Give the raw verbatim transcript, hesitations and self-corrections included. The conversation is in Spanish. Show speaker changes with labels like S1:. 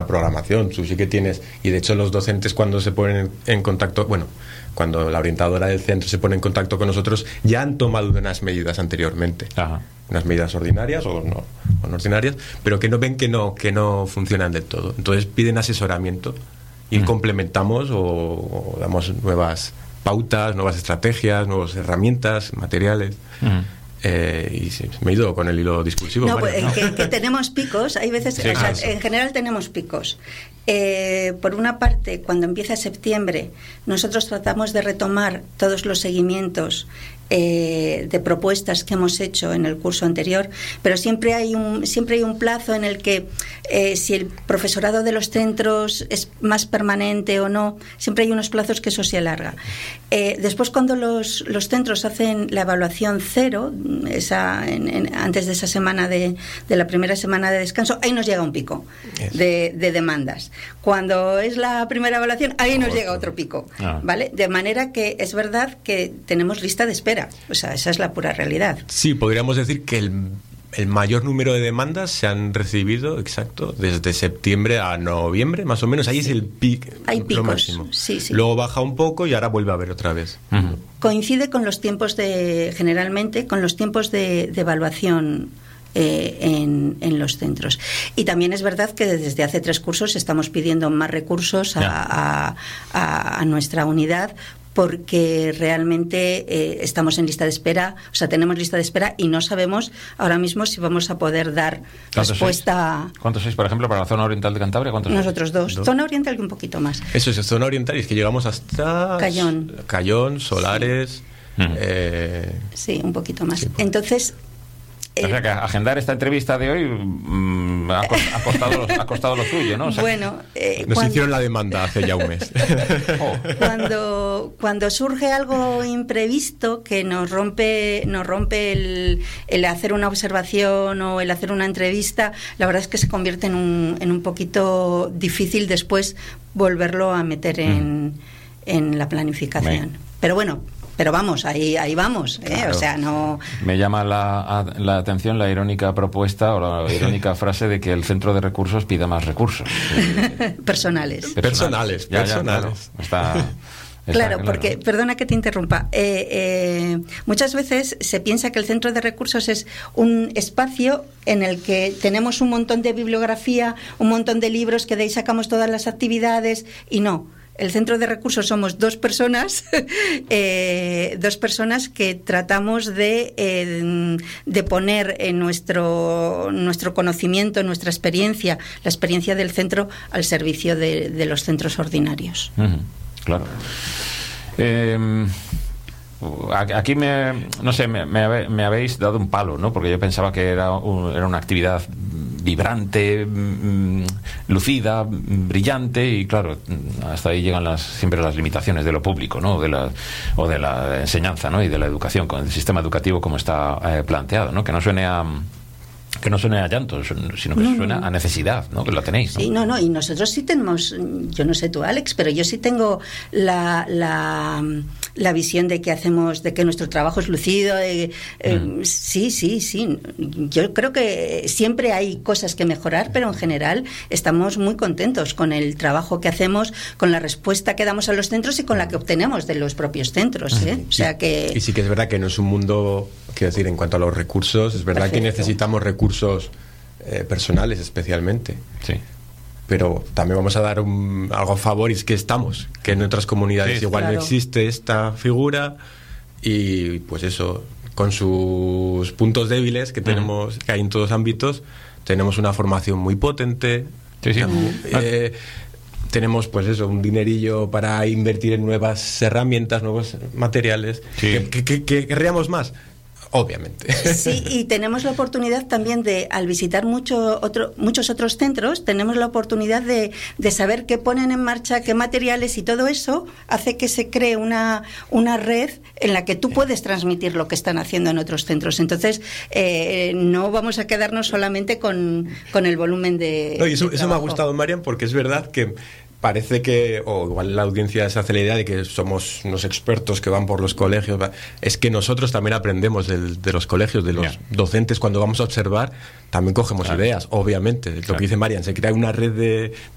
S1: programación, tú sí que tienes, y de hecho los docentes cuando se ponen en contacto, bueno, cuando la orientadora del centro se pone en contacto con nosotros, ya han tomado unas medidas anteriormente. Ajá. Unas medidas ordinarias o no, o no ordinarias, pero que no ven que no, que no funcionan del todo. Entonces piden asesoramiento y mm. complementamos o, o damos nuevas pautas, nuevas estrategias, nuevas herramientas, materiales. Mm. Eh, y sí, me he ido con el hilo discursivo.
S2: No,
S1: María,
S2: pues,
S1: ¿no?
S2: Que, que tenemos picos, hay veces, sí, o sea, en general tenemos picos. Eh, por una parte, cuando empieza septiembre, nosotros tratamos de retomar todos los seguimientos eh, de propuestas que hemos hecho en el curso anterior, pero siempre hay un siempre hay un plazo en el que eh, si el profesorado de los centros es más permanente o no, siempre hay unos plazos que eso se alarga. Eh, después, cuando los, los centros hacen la evaluación cero, esa, en, en, antes de esa semana de, de la primera semana de descanso, ahí nos llega un pico de, de demandas. Cuando es la primera evaluación, ahí nos llega otro pico, ah. ¿vale? De manera que es verdad que tenemos lista de espera, o sea, esa es la pura realidad.
S1: Sí, podríamos decir que el, el mayor número de demandas se han recibido, exacto, desde septiembre a noviembre, más o menos, ahí sí. es el pico.
S2: Hay picos,
S1: máximo.
S2: Sí, sí.
S1: Luego baja un poco y ahora vuelve a haber otra vez.
S2: Uh-huh. Coincide con los tiempos de, generalmente, con los tiempos de, de evaluación Eh, en, en los centros. Y también es verdad que desde hace tres cursos estamos pidiendo más recursos a, a, a, a nuestra unidad, porque realmente eh, estamos en lista de espera, o sea, tenemos lista de espera y no sabemos ahora mismo si vamos a poder dar respuesta.
S3: Sois? ¿Cuántos sois, por ejemplo, para la zona oriental de Cantabria? ¿Cuántos
S2: Nosotros
S3: sois?
S2: dos. dos. Zona oriental y un poquito más.
S1: Eso es, zona oriental, y es que llegamos hasta
S2: Cayón.
S1: Cayón, Solares.
S2: Sí,
S1: mm. eh...
S2: sí un poquito más. Sí, Entonces...
S3: O sea que agendar esta entrevista de hoy mmm, ha, ha, costado, ha costado lo suyo, ¿no? O sea,
S2: bueno, eh,
S1: nos
S2: cuando,
S1: hicieron la demanda hace ya un mes.
S2: oh. Cuando cuando surge algo imprevisto que nos rompe nos rompe el, el hacer una observación o el hacer una entrevista, la verdad es que se convierte en un en un poquito difícil después volverlo a meter en, mm. en la planificación. Bien. Pero bueno. Pero vamos, ahí ahí vamos, ¿eh? Claro. O sea, no...
S3: Me llama la, la atención la irónica propuesta o la irónica frase de que el centro de recursos pida más recursos.
S2: Personales.
S1: Personales, personales.
S3: Ya, ya, claro. Está... Está
S2: claro,
S3: claro,
S2: porque, perdona que te interrumpa, eh, eh, muchas veces se piensa que el centro de recursos es un espacio en el que tenemos un montón de bibliografía, un montón de libros, que de ahí sacamos todas las actividades, y no. El centro de recursos somos dos personas, eh, dos personas que tratamos de, eh, de poner en nuestro, nuestro conocimiento, nuestra experiencia, la experiencia del centro al servicio de, de los centros ordinarios.
S3: Uh-huh, claro. Eh, aquí me, no sé, me, me, me habéis dado un palo, ¿no? Porque yo pensaba que era, un, era una actividad vibrante, mmm, lucida, brillante, y claro, hasta ahí llegan las, siempre las limitaciones de lo público, ¿no? De la, o de la enseñanza, ¿no? Y de la educación, con el sistema educativo como está eh, planteado, ¿no? Que no suene a que no suene a llanto, sino que no, suena no. a necesidad, ¿no? Que lo tenéis, ¿no?
S2: Sí, no, no, y nosotros sí tenemos, yo no sé tú, Alex, pero yo sí tengo la, la, la visión de que hacemos, de que nuestro trabajo es lucido, de, eh, mm. sí, sí, sí. Yo creo que siempre hay cosas que mejorar, pero en general estamos muy contentos con el trabajo que hacemos, con la respuesta que damos a los centros y con la que obtenemos de los propios centros, ¿eh? O sea que...
S1: Y sí que es verdad que no es un mundo, quiero decir, en cuanto a los recursos, es verdad Perfecto. que necesitamos recursos recursos eh, personales especialmente,
S3: sí.
S1: pero también vamos a dar un, algo a favor, y es que estamos, que en otras comunidades sí, igual claro. no existe esta figura, y pues eso, con sus puntos débiles que tenemos, uh-huh. que hay en todos ámbitos, tenemos una formación muy potente,
S3: sí, sí.
S1: Eh, tenemos pues eso, un dinerillo para invertir en nuevas herramientas, nuevos materiales, sí. que, que, que, que querríamos más. Obviamente.
S2: Sí, y tenemos la oportunidad también de, al visitar mucho otro, muchos otros centros, tenemos la oportunidad de, de saber qué ponen en marcha, qué materiales, y todo eso hace que se cree una, una red en la que tú puedes transmitir lo que están haciendo en otros centros. Entonces, eh, no vamos a quedarnos solamente con, con el volumen de...
S1: No, y eso,
S2: de
S1: eso me ha gustado, Marian, porque es verdad que parece que, o igual la audiencia se hace la idea de que somos unos expertos que van por los colegios. Es que nosotros también aprendemos del, de los colegios, de los yeah. docentes. Cuando vamos a observar, también cogemos claro. ideas, obviamente. Lo claro. que dice Marian, se crea una red de